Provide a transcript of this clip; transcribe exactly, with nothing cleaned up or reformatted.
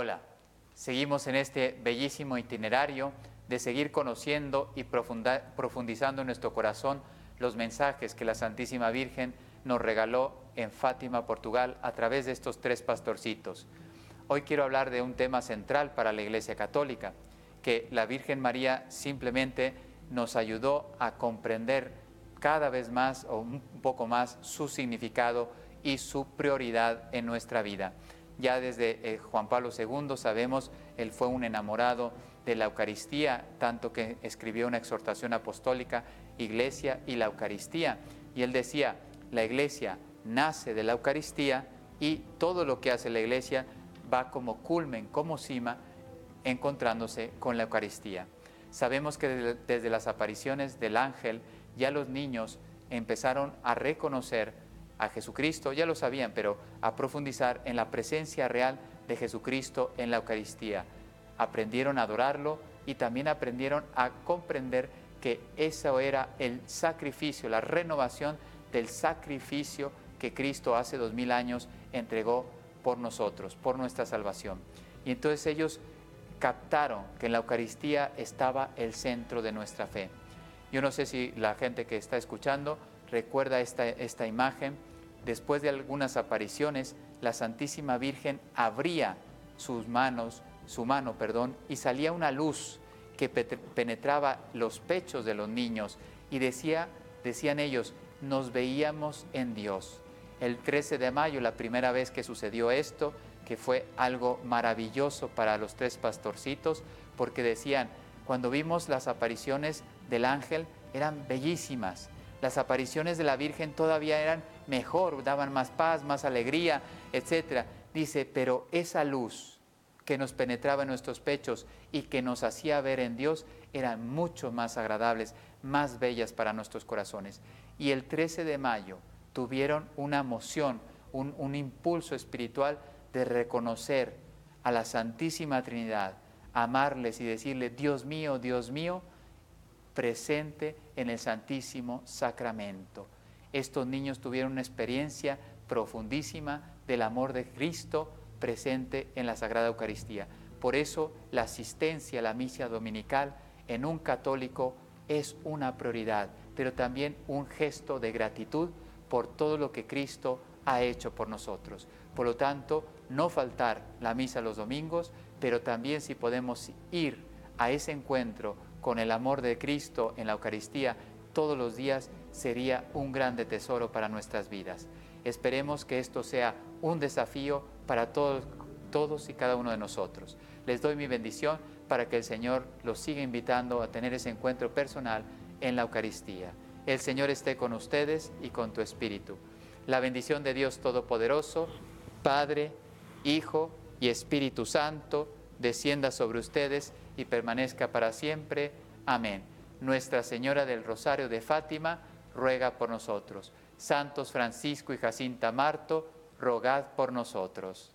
Hola, seguimos en este bellísimo itinerario de seguir conociendo y profundizando en nuestro corazón los mensajes que la Santísima Virgen nos regaló en Fátima, Portugal, a través de estos tres pastorcitos. Hoy quiero hablar de un tema central para la Iglesia Católica, que la Virgen María simplemente nos ayudó a comprender cada vez más o un poco más su significado y su prioridad en nuestra vida. Ya desde eh, Juan Pablo segundo sabemos, él fue un enamorado de la Eucaristía, tanto que escribió una exhortación apostólica, Iglesia y la Eucaristía. Y él decía, la Iglesia nace de la Eucaristía y todo lo que hace la Iglesia va como culmen, como cima, encontrándose con la Eucaristía. Sabemos que desde, desde las apariciones del ángel, ya los niños empezaron a reconocer a Jesucristo, ya lo sabían, pero a profundizar en la presencia real de Jesucristo en la Eucaristía. Aprendieron a adorarlo y también aprendieron a comprender que eso era el sacrificio, la renovación del sacrificio que Cristo hace dos mil años entregó por nosotros, por nuestra salvación. Y entonces ellos captaron que en la Eucaristía estaba el centro de nuestra fe. Yo no sé si la gente que está escuchando recuerda esta, esta imagen. Después de algunas apariciones, la Santísima Virgen abría sus manos, su mano, perdón, y salía una luz que penetraba los pechos de los niños y decía, decían ellos, nos veíamos en Dios. El trece de mayo, la primera vez que sucedió esto, que fue algo maravilloso para los tres pastorcitos, porque decían, cuando vimos las apariciones del ángel, eran bellísimas. Las apariciones de la Virgen todavía eran mejor, daban más paz, más alegría, etcétera. Dice, pero esa luz que nos penetraba en nuestros pechos y que nos hacía ver en Dios, eran mucho más agradables, más bellas para nuestros corazones. Y el trece de mayo tuvieron una emoción, un, un impulso espiritual de reconocer a la Santísima Trinidad, amarles y decirle, Dios mío, Dios mío, presente en el Santísimo Sacramento. Estos niños tuvieron una experiencia profundísima del amor de Cristo presente en la Sagrada Eucaristía. Por eso la asistencia a la misa dominical en un católico es una prioridad, pero también un gesto de gratitud por todo lo que Cristo ha hecho por nosotros. Por lo tanto, no faltar la misa los domingos, pero también si podemos ir a ese encuentro con el amor de Cristo en la Eucaristía todos los días, sería un grande tesoro para nuestras vidas. Esperemos que esto sea un desafío para todos, todos y cada uno de nosotros. Les doy mi bendición para que el Señor los siga invitando a tener ese encuentro personal en la Eucaristía. El Señor esté con ustedes y con tu espíritu. La bendición de Dios Todopoderoso, Padre, Hijo y Espíritu Santo, descienda sobre ustedes y permanezca para siempre. Amén. Nuestra Señora del Rosario de Fátima, ruega por nosotros. Santos Francisco y Jacinta Marto, rogad por nosotros.